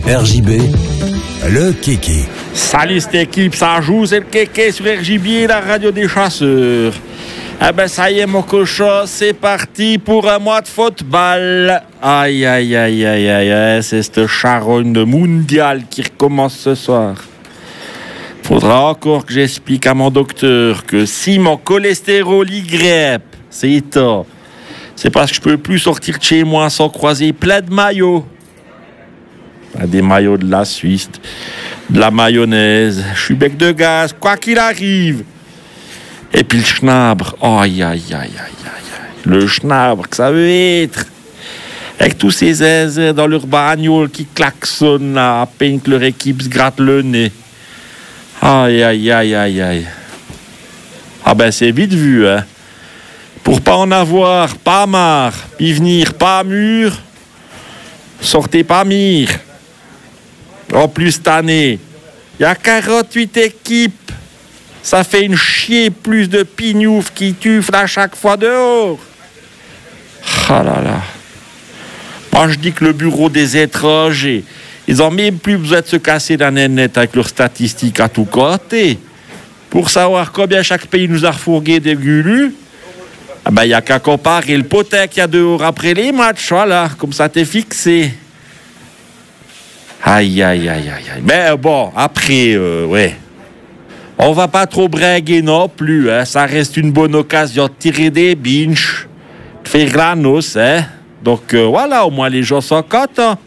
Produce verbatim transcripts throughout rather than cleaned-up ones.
R J B, le kéké. Salut cette équipe, ça joue, c'est le kéké sur R J B, la radio des chasseurs. Eh ben ça y est mon cochon, c'est parti pour un mois de football. Aïe aïe aïe aïe aïe, aïe. C'est cette charogne de mondial qui recommence ce soir. Faudra encore que j'explique à mon docteur que si mon cholestérol y grippe, c'est état. C'est parce que je peux plus sortir de chez moi sans croiser plein de maillots. Des maillots de la Suisse, de la mayonnaise, je suis bec de gaz, quoi qu'il arrive. Et puis le schnabre, aïe aïe aïe aïe aïe, le schnabre que ça veut être. Avec tous ces zézés dans leur bagnole qui klaxonnent là, à peine que leur équipe se gratte le nez. Aïe aïe aïe aïe aïe. Ah ben c'est vite vu, hein. Pour pas en avoir, pas marre, puis venir pas mûr, sortez pas mire. En plus cette année, il y a quarante-huit équipes. Ça fait une chier plus de pignouf qui tuflent à chaque fois dehors. Ah là là. Moi je dis que le bureau des étrangers, ils ont même plus besoin de se casser la nénette avec leurs statistiques à tout côté. Pour savoir combien chaque pays nous a refourgué des gulus, il ben, n'y a qu'à comparer le potin qu'il y a dehors après les matchs. Voilà, comme ça t'es fixé. Aïe, aïe, aïe, aïe, aïe. Mais bon, après, euh, ouais. On va pas trop bringuer non plus, hein. Ça reste une bonne occasion de tirer des binges, de faire la noce, hein. Donc, euh, voilà, au moins les gens sont contents.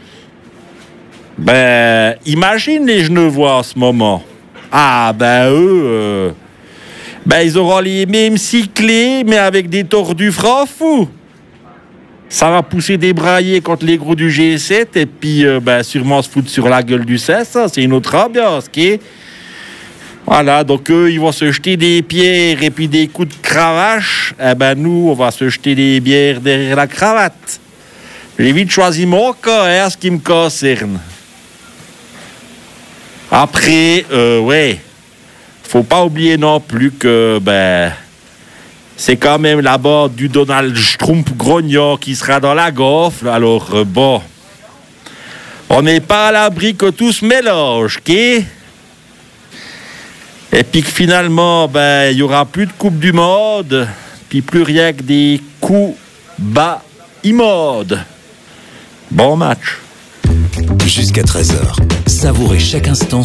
Ben, imagine les Genevois en ce moment. Ah, ben, eux, euh, ben, ils auront les mêmes cyclés, mais avec des tordus francs fous. Ça va pousser des braillés contre les gros du G sept et puis euh, ben, sûrement se foutre sur la gueule du seize, ça, c'est une autre ambiance, ok? Voilà, donc eux, ils vont se jeter des pierres et puis des coups de cravache. Eh ben nous, on va se jeter des bières derrière la cravate. J'ai vite choisi mon cas, hein, ce qui me concerne. Après, euh, ouais, faut pas oublier non plus que, ben... c'est quand même la bande du Donald Trump grognon qui sera dans la gonfle. Alors, euh, bon, on n'est pas à l'abri que tout se mélange, ok? Et puis que finalement, ben, il y aura plus de Coupe du Monde, puis plus rien que des coups bas immondes. Bon match. Jusqu'à treize heures, savourez chaque instant